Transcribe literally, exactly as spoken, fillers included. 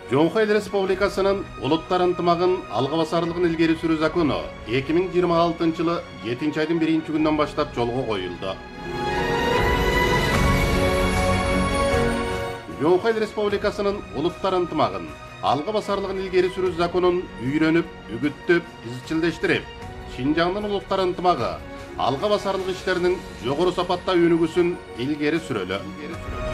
Жоңхой Эл Республикасынын улуттар ынтымагын алга басарлыгын илгери сүрүү закону эки миң жыйырма алтынчы жылы жетинчи айдын биринчи күнүнөн баштап жолго коюлду. Жоңхой Эл Республикасынын улуттар ынтымагын алга басарлыгын илгери сүрүү законун үйрөнүп, үгүттөп, изчилдештирип, Шинжаңдын улуттар ынтымагы алга басарлык иштеринин жогору сапатта өнүгүүсүн илгери сүрөлү.